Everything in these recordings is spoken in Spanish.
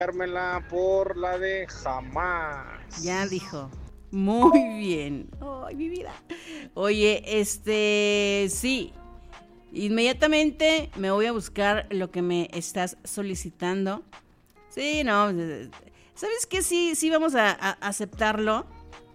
Cambiármela por la de Jamás. Ya dijo. Muy bien. Ay, mi vida. Oye, sí. Inmediatamente me voy a buscar lo que me estás solicitando. Sí, no. ¿Sabes qué? Sí, sí vamos a aceptarlo.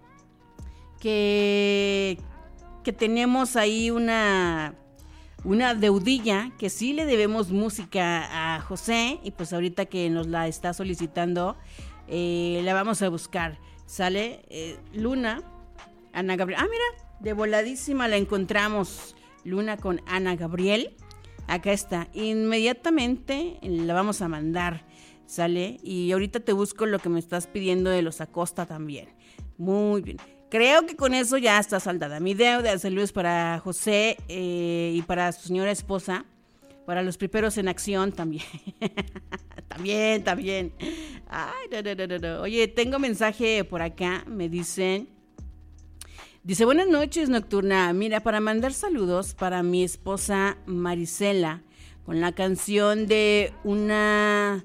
Que tenemos ahí una deudilla, que sí le debemos música a José, y pues ahorita que nos la está solicitando, la vamos a buscar. ¿Sale? Luna, Ana Gabriel. Ah, mira, de voladísima la encontramos. Luna con Ana Gabriel. Acá está. Inmediatamente la vamos a mandar. ¿Sale? Y ahorita te busco lo que me estás pidiendo de los Acosta también. Muy bien. Creo que con eso ya está saldada mi deuda. Saludos para José y para su señora esposa. Para los primeros en acción también. También. Ay, no. Oye, tengo mensaje por acá. Me dicen. Dice, buenas noches, Nocturna. Mira, para mandar saludos para mi esposa Marisela. Con la canción de una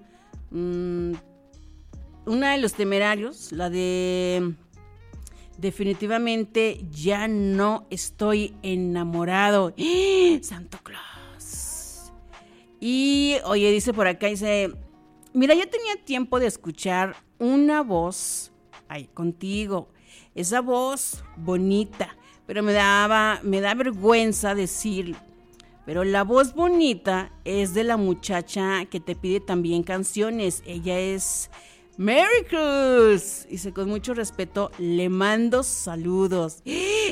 de los Temerarios. La de... Definitivamente ya no estoy enamorado. ¡Ah! Santo Claus. Y oye, dice por acá, dice, mira, ya tenía tiempo de escuchar una voz ahí contigo. Esa voz bonita, pero me da vergüenza decirlo. Pero la voz bonita es de la muchacha que te pide también canciones. Ella es Mary Cruz. Dice, con mucho respeto, le mando saludos.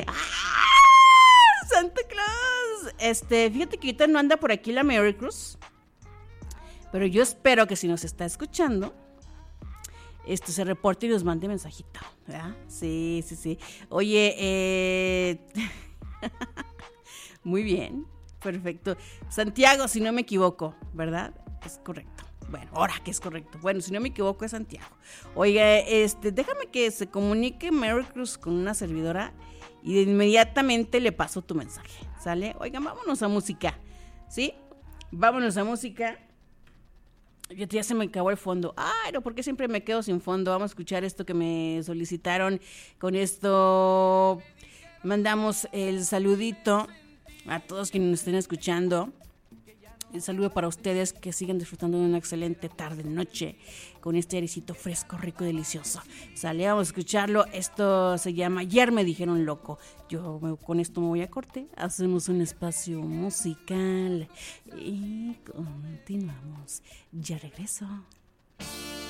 ¡Ah! ¡Santa Claus! Fíjate que ahorita no anda por aquí la Mary Cruz. Pero yo espero que si nos está escuchando, se reporte y nos mande mensajito, ¿verdad? Sí. Oye, muy bien, perfecto. Santiago, si no me equivoco, ¿verdad? Es correcto. Bueno, ahora que es correcto. Bueno, si no me equivoco es Santiago. Oiga, déjame que se comunique Mary Cruz con una servidora y de inmediatamente le paso tu mensaje, ¿sale? Oigan, vámonos a música, ¿sí? Vámonos a música. Ya se me acabó el fondo. Ay, no, ¿por qué siempre me quedo sin fondo? Vamos a escuchar esto que me solicitaron. Con esto mandamos el saludito a todos quienes nos estén escuchando. El saludo para ustedes que siguen disfrutando de una excelente tarde, noche, con este airecito fresco, rico, delicioso. Sale, vamos a escucharlo. Esto se llama Ayer me dijeron loco. Con esto me voy a corte. Hacemos un espacio musical y continuamos. Ya regreso.